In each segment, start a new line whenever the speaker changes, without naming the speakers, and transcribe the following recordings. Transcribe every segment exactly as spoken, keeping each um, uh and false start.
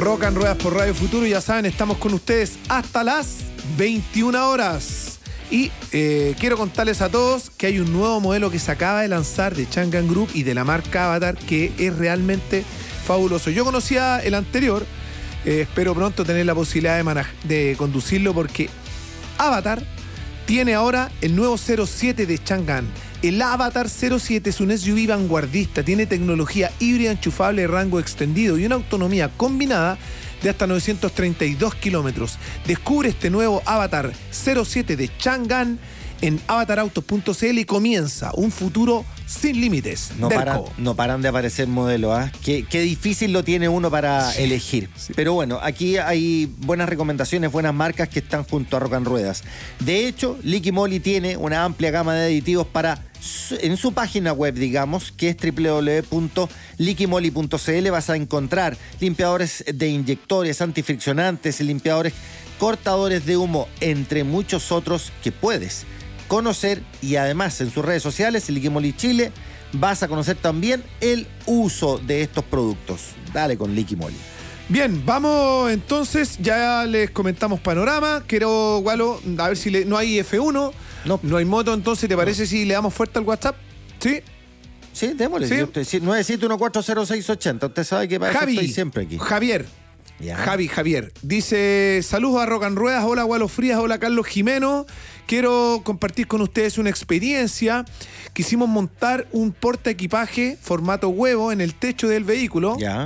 Rock and Ruedas por Radio Futuro. Ya saben, estamos con ustedes hasta las veintiuna horas. Y eh, quiero contarles a todos que hay un nuevo modelo que se acaba de lanzar de Changan Group y de la marca Avatar, que es realmente fabuloso. Yo conocía el anterior, eh, espero pronto tener la posibilidad de, manaj- de conducirlo, porque Avatar tiene ahora el nuevo cero siete de Changan. El Avatar cero siete es un S U V vanguardista, tiene tecnología híbrida enchufable de rango extendido y una autonomía combinada de hasta novecientos treinta y dos kilómetros. Descubre este nuevo Avatar cero siete de Changan en avatar autos punto c l y comienza un futuro sin límites.
No paran, no paran de aparecer modelos, ¿ah? ¿eh? Qué, qué difícil lo tiene uno para sí, elegir. Sí. Pero bueno, aquí hay buenas recomendaciones, buenas marcas que están junto a Rock and Ruedas. De hecho, Liqui Moly tiene una amplia gama de aditivos para en su página web, digamos, que es doble u doble u doble u punto liqui moly punto c l. Vas a encontrar limpiadores de inyectores, antifriccionantes, limpiadores cortadores de humo, entre muchos otros que puedes conocer. Y además en sus redes sociales, Liqui Moly Chile, vas a conocer también el uso de estos productos. Dale con Liqui Moly.
Bien, vamos entonces, ya les comentamos panorama. Quiero, Gualo, a ver si le, no hay F uno, no, no hay moto, entonces, ¿te parece no. si le damos fuerte al WhatsApp? ¿Sí?
Sí, démosle. ¿Sí? Usted, nueve siete uno cuatro cero seis ocho cero, usted sabe que para
Javi,
eso estoy siempre aquí.
Javier.
Ya.
Javi, Javier, dice, saludos a Rock and Ruedas, hola Gualo Frías, hola Carlos Jimeno, quiero compartir con ustedes una experiencia. Quisimos montar un porta equipaje formato huevo en el techo del vehículo.
Ya.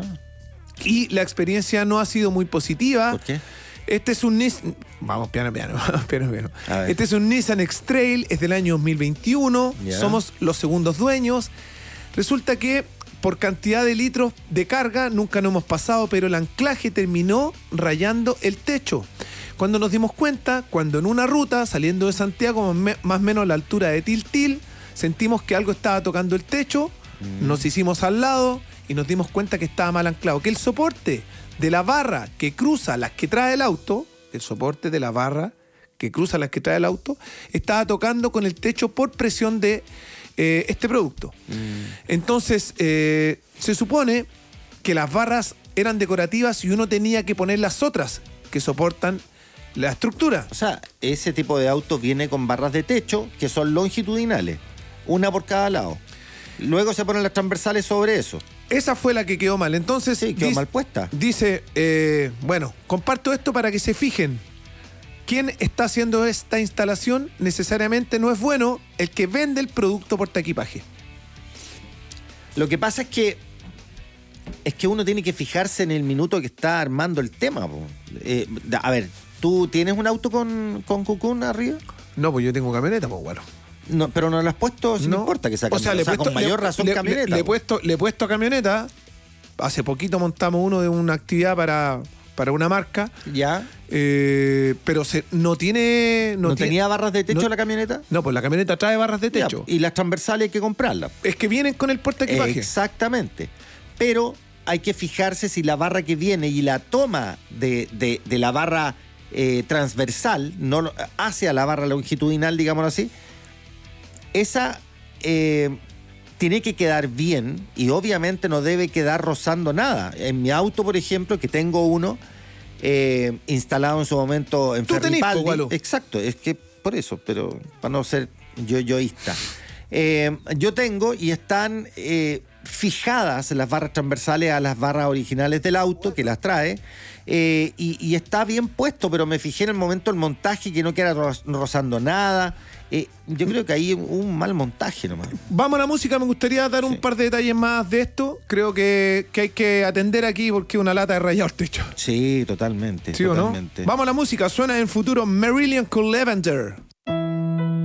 Y la experiencia no ha sido muy positiva.
¿Por qué?
Este es un Nissan... Vamos, piano, piano, piano, piano. Este es un Nissan X-Trail, es del año dos mil veintiuno, ya. Somos los segundos dueños. Resulta que por cantidad de litros de carga nunca nos hemos pasado, pero el anclaje terminó rayando el techo. Cuando nos dimos cuenta, cuando en una ruta, saliendo de Santiago, más o menos a la altura de Tiltil, sentimos que algo estaba tocando el techo, mm. nos hicimos al lado y nos dimos cuenta que estaba mal anclado, que el soporte de la barra que cruza las que trae el auto, el soporte de la barra que cruza las que trae el auto, estaba tocando con el techo por presión de eh, este producto. Mm. Entonces, eh, se supone que las barras eran decorativas y uno tenía que poner las otras que soportan la estructura.
O sea, ese tipo de auto viene con barras de techo que son longitudinales, una por cada lado. Luego se ponen las transversales sobre eso.
Esa fue la que quedó mal. Entonces,
sí, quedó dice, mal puesta.
Dice, eh, bueno, comparto esto para que se fijen. Quien está haciendo esta instalación necesariamente no es bueno el que vende el producto portaequipaje.
Lo que pasa es que es que uno tiene que fijarse en el minuto que está armando el tema. Eh, a ver, ¿tú tienes un auto con, con cucún arriba?
No, pues yo tengo camioneta, pues bueno.
No, pero no lo has puesto sin no importa que sea camioneta.
O sea, le
o sea
puesto,
con mayor
le,
razón
le,
camioneta.
Le, le, he puesto, le he puesto camioneta. Hace poquito montamos uno de una actividad para, para una marca.
Ya.
Eh, pero se, no tiene...
¿No, ¿No
tiene,
tenía barras de techo
no,
la camioneta?
No, pues la camioneta trae barras de techo.
Ya, y las transversales hay que comprarlas.
Es que vienen con el portaequipaje.
Exactamente. Pero hay que fijarse si la barra que viene y la toma de, de, de la barra eh, transversal, no hacia la barra longitudinal, digámoslo así, esa eh, tiene que quedar bien y obviamente no debe quedar rozando nada. En mi auto, por ejemplo, que tengo uno eh, instalado en su momento en Ferripaldi. Exacto, es que por eso, pero para no ser yo-yoísta. Eh, yo tengo y están eh, fijadas las barras transversales a las barras originales del auto que las trae. Eh, y, y está bien puesto, pero me fijé en el momento del montaje que no queda rozando nada. Eh, yo creo que ahí un mal montaje nomás.
Vamos a la música, me gustaría dar sí. un par de detalles más de esto. Creo que, que hay que atender aquí porque una lata de rayado el techo.
Sí, totalmente.
¿Sí
totalmente.
o no? Vamos a la música, suena en futuro Marillion con Lavender.